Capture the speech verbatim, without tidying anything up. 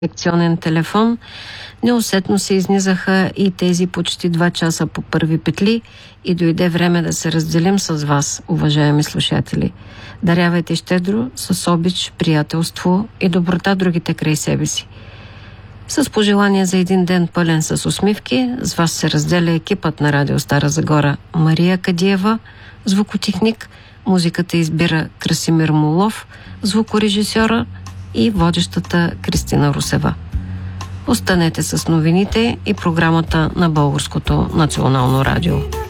лекционен телефон, неусетно се изнизаха и тези почти два часа по първи петли и дойде време да се разделим с вас, уважаеми слушатели. Дарявайте щедро, с обич, приятелство и доброта другите край себе си. С пожелание за един ден пълен с усмивки, с вас се разделя екипът на Радио Стара Загора. Мария Кадиева, звукотехник, музиката избира Красимир Молов, звукорежисьора и водещата Кристина Русева. Останете с новините и програмата на Българското национално радио.